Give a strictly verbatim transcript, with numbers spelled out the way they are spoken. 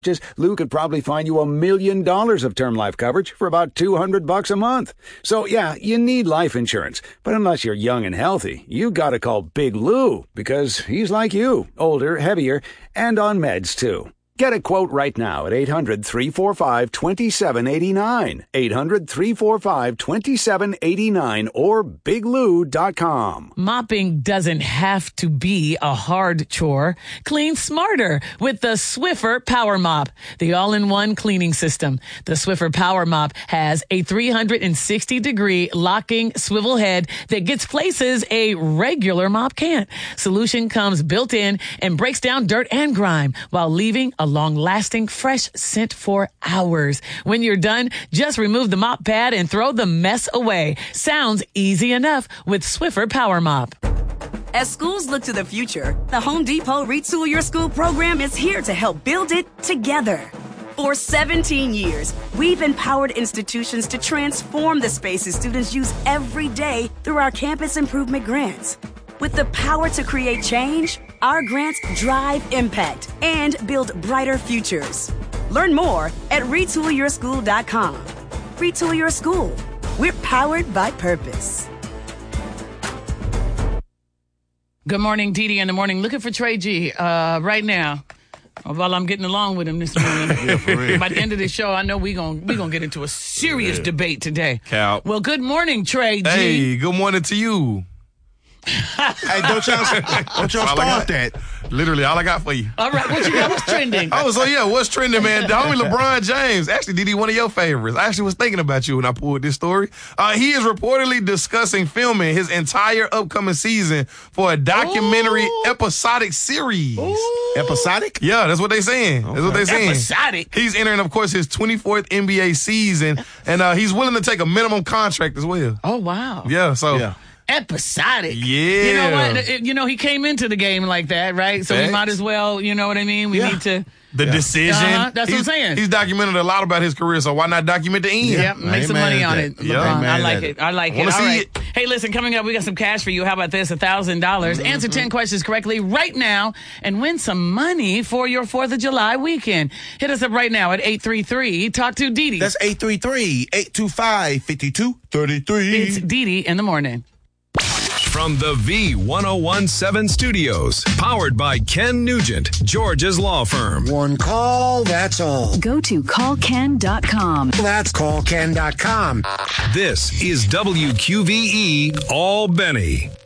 Just Lou could probably find you a million dollars of term life coverage for about two hundred bucks a month. So yeah, you need life insurance. But unless you're young and healthy, you gotta call Big Lou, because he's like you, older, heavier, and on meds too. Get a quote right now at eight hundred, three four five, two seven eight nine. eight hundred, three four five, two seven eight nine or big lou dot com. Mopping doesn't have to be a hard chore. Clean smarter with the Swiffer Power Mop, the all-in-one cleaning system. The Swiffer Power Mop has a three hundred sixty degree locking swivel head that gets places a regular mop can't. Solution comes built in and breaks down dirt and grime while leaving a long-lasting fresh scent for hours. When you're done, just remove the mop pad and throw the mess away. Sounds easy enough with Swiffer Power Mop. As schools look to the future, the Home Depot Retool Your School program is here to help build it together. For seventeen years, we've empowered institutions to transform the spaces students use every day through our campus improvement grants. With the power to create change, our grants drive impact and build brighter futures. Learn more at retool your school dot com. Retool Your School. We're powered by purpose. Good morning, Dee Dee in the morning. Looking for Trey G uh, right now. While I'm getting along with him this morning. Yeah, for real. By the end of the show, I know we're going we gonna get into a serious Yeah. debate today. Cal. Well, good morning, Trey G. Hey, good morning to you. Hey, don't y'all, don't y'all All I got. start that. Literally, all I got for you. All right, what you got? What's trending? Oh, so yeah, what's trending, man? The homie LeBron James, actually, D D, one of your favorites. I actually was thinking about you when I pulled this story. Uh, he is reportedly discussing filming his entire upcoming season for a documentary Ooh. episodic series. Ooh. Episodic? Yeah, that's what they saying. That's what they saying. Episodic. He's entering, of course, his twenty-fourth N B A season, and uh, he's willing to take a minimum contract as well. Oh, wow. Yeah, so. Yeah. Episodic. Yeah. You know what? It- You know, he came into the game like that, right? So we Facts. might as well, you know what I mean? We Yeah. need to... The decision. Uh-huh, that's what I'm He's- saying. He's documented a lot about his career, so why not document the end? Yep, make some Ain't money mad on at it, that. LeBron. Yeah. Ain't I mad like at it. it. I like it. Wanna All see right. it. Hey, listen, coming up, we got some cash for you. How about this? one thousand dollars. Mm-hmm. Answer ten questions correctly right now and win some money for your fourth of July weekend. Hit us up right now at eight three three. Talk to Dee Dee. That's eight three three, eight two five, five two three three. It's Dee Dee in the morning. From the V ten seventeen studios, powered by Ken Nugent, George's law firm. One call, that's all. Go to call ken dot com. That's call ken dot com. This is W Q V E Albany.